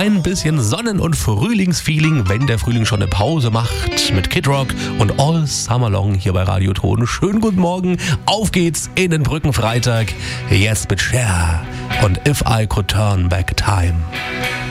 Ein bisschen Sonnen- und Frühlingsfeeling, wenn der Frühling schon eine Pause macht, mit Kid Rock und All Summer Long hier bei Radioton. Schönen guten Morgen, auf geht's in den Brückenfreitag. Jetzt mit Cher und If I Could Turn Back Time.